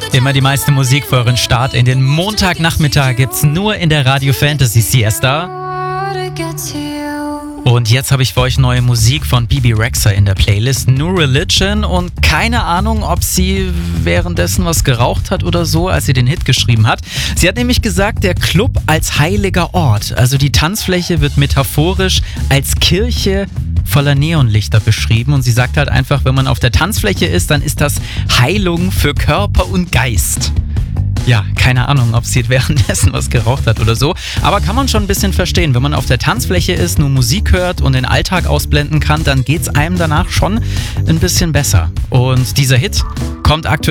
Immer die meiste Musik für euren Start in den Montagnachmittag gibt's nur in der Radio Fantasy Siesta. Und jetzt habe ich für euch neue Musik von Bebe Rexha in der Playlist New Religion und keine Ahnung, ob sie währenddessen was geraucht hat oder so, als sie den Hit geschrieben hat. Sie hat nämlich gesagt, der Club als heiliger Ort, also die Tanzfläche wird metaphorisch als Kirche voller Neonlichter beschrieben und sie sagt halt einfach, wenn man auf der Tanzfläche ist, dann ist das Heilung für Körper und Geist. Ja, keine Ahnung, ob sie währenddessen was geraucht hat oder so, aber kann man schon ein bisschen verstehen. Wenn man auf der Tanzfläche ist, nur Musik hört und den Alltag ausblenden kann, dann geht's einem danach schon ein bisschen besser. Und dieser Hit kommt aktuell